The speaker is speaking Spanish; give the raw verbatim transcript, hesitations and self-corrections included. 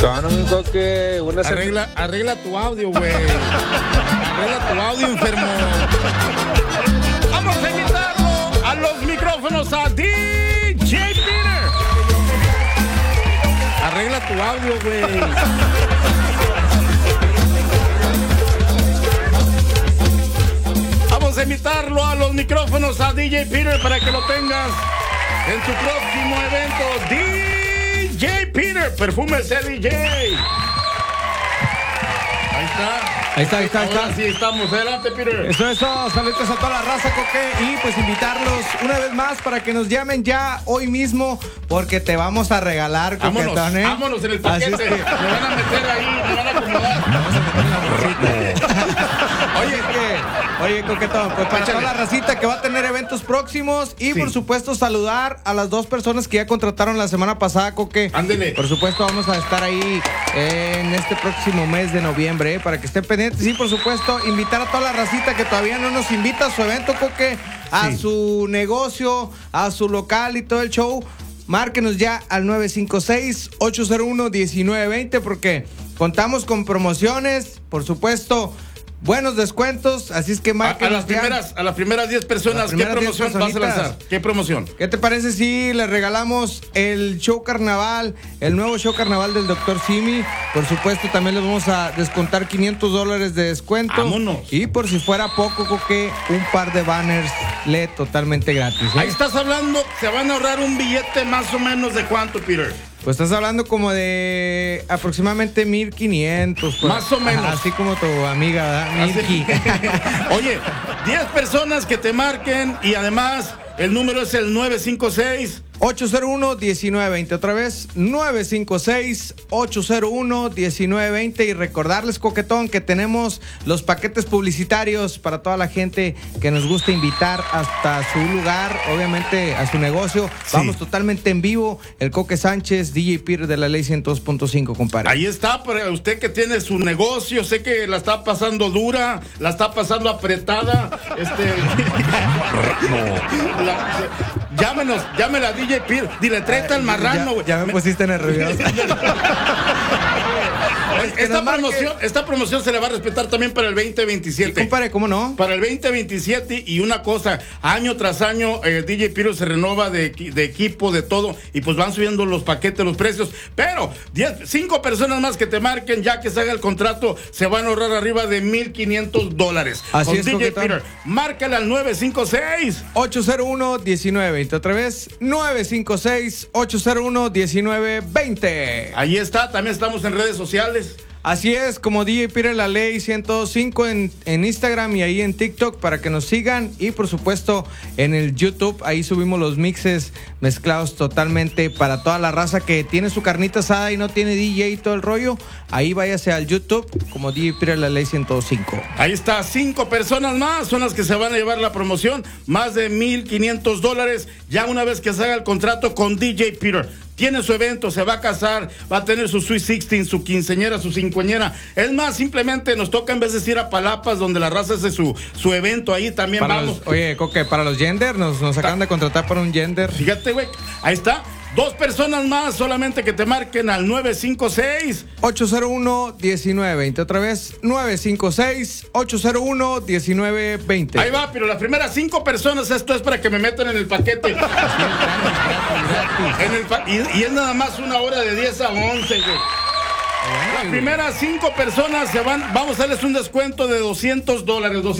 Conozco que una arregla, arregla tu audio, güey. Arregla tu audio, enfermo. Vamos a invitarlo a los micrófonos a D J Peter. Arregla tu audio, güey. Vamos a invitarlo a los micrófonos a D J Peter para que lo tengas en tu próximo evento. D J Peter, perfumes D J. Ahí está. Ahí está, ahí está, ahí está. Ahora sí estamos. Adelante, Peter. Eso, eso. Saludos a toda la raza, Coque. Y pues invitarlos una vez más para que nos llamen ya hoy mismo, porque te vamos a regalar, Vámonos, Coquetón, ¿eh? vámonos en el paquete. Es que... Me van a meter ahí, me van a acomodar. Vamos a meter en la bolsita. Oye, que, oye, Coquetón, pues para Échale. toda la racita que va a tener eventos próximos y Sí. por supuesto saludar a las dos personas que ya contrataron la semana pasada, Coque. Ándele. Por supuesto vamos a estar ahí en este próximo mes de noviembre, ¿eh? Para que estén pendientes. Y por supuesto invitar a toda la racita que todavía no nos invita a su evento, Coque, a Sí. su negocio, a su local y todo el show. Márquenos ya al nueve cinco seis, ocho cero uno, uno nueve dos cero porque contamos con promociones, por supuesto, buenos descuentos, así es que A, a márquenos las ya. primeras, a las primeras diez personas, Las primeras ¿qué diez promoción vas a personitas. lanzar? ¿Qué promoción? ¿Qué te parece si les regalamos el show carnaval, el nuevo show carnaval del doctor Simi? Por supuesto, también les vamos a descontar quinientos dólares de descuento. Vámonos. Y por si fuera poco, Coque, un par de banners L E D totalmente gratis, ¿eh? Ahí estás hablando, se van a ahorrar un billete más o menos de cuánto, Peter. Pues estás hablando como de aproximadamente mil quinientos. Pues. Más o menos. Así como tu amiga, ¿verdad? Así- Milky. Oye, diez personas que te marquen y además el número es el nueve cinco seis. ocho cero uno, uno nueve dos cero. Otra vez, nueve cinco seis, ocho cero uno, uno nueve dos cero. Y recordarles, Coquetón, que tenemos los paquetes publicitarios para toda la gente que nos gusta invitar hasta su lugar, obviamente a su negocio. Sí. Vamos totalmente en vivo. El Coque Sánchez, D J Peter de la Ley ciento dos punto cinco, compadre. Ahí está, para usted que tiene su negocio, sé que la está pasando dura, la está pasando apretada. Este. la- llámenos, llámela a D J Peter. Dile, tráete al marrano, güey. Ya, ya me pusiste nervioso. que Esta nos marque. promoción, esta promoción se le va a respetar también para el veinte Sí, veintisiete. compadre, ¿cómo no? Para el veinte veintisiete y una cosa, año tras año eh, D J Piro se renova de, equi- de equipo, de todo, y pues van subiendo los paquetes, los precios, pero diez, cinco personas más que te marquen, ya que se haga el contrato, se van a ahorrar arriba de mil quinientos dólares. Así Con es, D J Coquetón. Peter, márcale al nueve cinco seis. ocho cero uno, uno nueve dos cero. Otra vez, nueve cinco seis, ocho cero uno, uno nueve dos cero. Ahí está, también estamos en redes sociales. Así es, como D J Peter La Ley ciento cinco en, en Instagram y ahí en TikTok para que nos sigan. Y por supuesto en el YouTube, ahí subimos los mixes mezclados totalmente para toda la raza que tiene su carnita asada y no tiene D J y todo el rollo. Ahí váyase al YouTube como D J Peter La Ley ciento cinco. Ahí está, cinco personas más son las que se van a llevar la promoción, más de mil quinientos dólares, ya una vez que se haga el contrato con D J Peter. Tiene su evento, se va a casar, va a tener su Sweet Sixteen, su quinceñera, su cincueñera. Es más, simplemente nos toca en vez de ir a Palapas, donde la raza hace su, su evento, ahí también Para vamos. los- oye, Coque, para los gender, nos, nos acaban de contratar para un gender. Fíjate, güey, ahí está. Dos personas más, solamente que te marquen al nueve cinco seis. ocho cero uno, uno nueve dos cero. Otra vez, nueve cinco seis, ocho cero uno, uno nueve dos cero. Ahí va, pero las primeras cinco personas, esto es para que me metan en el paquete. En el pa- y, y es nada más una hora de diez a once, güey. Las primeras cinco personas se van, vamos a darles un descuento de doscientos dólares.